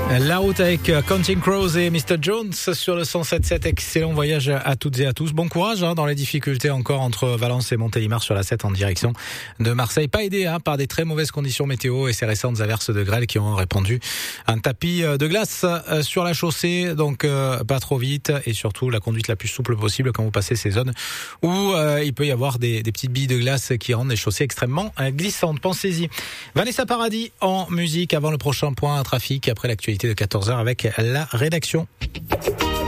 La route avec Counting Crows et Mr. Jones sur le 107.7. Excellent voyage à toutes et à tous. Bon courage dans les difficultés encore entre Valence et Montélimar sur la 7 en direction de Marseille. Pas aidé par des très mauvaises conditions météo et ces récentes averses de grêle qui ont répandu un tapis de glace sur la chaussée. Donc pas trop vite et surtout la conduite la plus souple possible quand vous passez ces zones où il peut y avoir des petites billes de glace qui rendent les chaussées extrêmement glissantes. Pensez-y. Vanessa Paradis en musique avant le prochain point trafic après l'actualité de 14h avec la rédaction.